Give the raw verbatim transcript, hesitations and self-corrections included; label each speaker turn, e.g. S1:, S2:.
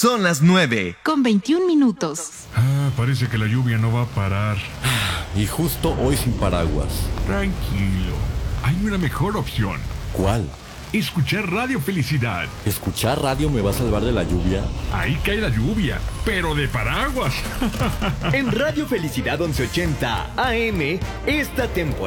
S1: Son las nueve.
S2: Con veintiún minutos.
S3: Ah, parece que la lluvia no va a parar.
S4: Y justo hoy sin paraguas.
S3: Tranquilo. Hay una mejor opción.
S4: ¿Cuál?
S3: Escuchar Radio Felicidad.
S4: ¿Escuchar radio me va a salvar de la lluvia?
S3: Ahí cae la lluvia, pero de paraguas.
S5: En Radio Felicidad once ochenta A M, esta temporada